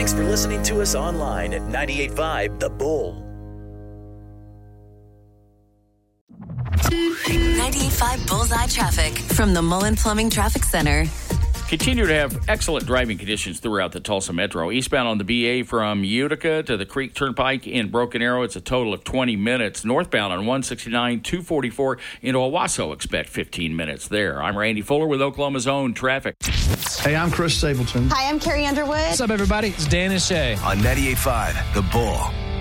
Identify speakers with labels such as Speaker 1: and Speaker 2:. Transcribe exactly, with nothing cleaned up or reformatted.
Speaker 1: Thanks for listening to us online at ninety-eight point five The Bull.
Speaker 2: ninety-eight point five Bullseye Traffic from the Mullen Plumbing Traffic Center.
Speaker 3: Continue to have excellent driving conditions throughout the Tulsa Metro. Eastbound on the B A from Utica to the Creek Turnpike in Broken Arrow, it's a total of twenty minutes. Northbound on one sixty-nine, two forty-four into Owasso, expect fifteen minutes there. I'm Randy Fuller with Oklahoma's Own Traffic.
Speaker 4: Hey, I'm Chris Stapleton.
Speaker 5: Hi, I'm Carrie Underwood.
Speaker 6: What's up, everybody? It's Dan and Shay.
Speaker 7: On ninety-eight point five The Bull.